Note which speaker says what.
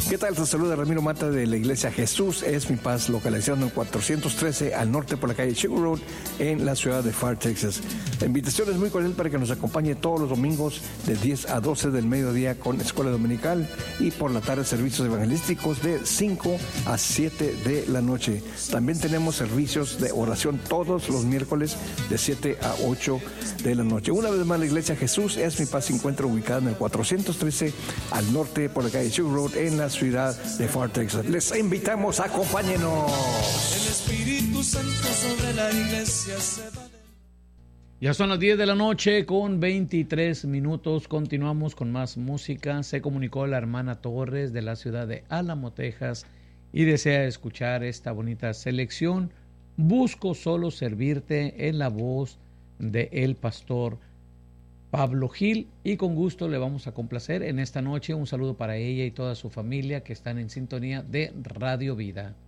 Speaker 1: ¿Qué tal? Te saluda Ramiro Mata de la Iglesia Jesús es mi paz, localizando en 413 al norte por la calle Sugar Road en la ciudad de Far, Texas. La invitación es muy cordial para que nos acompañe todos los domingos de 10 a 12 del mediodía con escuela dominical y por la tarde servicios evangelísticos de 5 a 7 de la noche. También tenemos servicios de oración todos los miércoles de 7 a 8 de la noche. Una vez más, la Iglesia Jesús es mi paz se encuentra ubicada en el 413 al norte por la calle Sugar Road en la ciudad de Far, Texas. Les invitamos, acompáñenos.
Speaker 2: El Espíritu Santo sobre la iglesia se va.
Speaker 3: Ya son las 10 de la noche con 23 minutos. Continuamos con más música. Se comunicó la hermana Torres de la ciudad de Álamo, Texas, y desea escuchar esta bonita selección. Busco solo servirte, en la voz de el pastor Pablo Gil, y con gusto le vamos a complacer en esta noche. Un saludo para ella y toda su familia que están en sintonía de Radio Vida.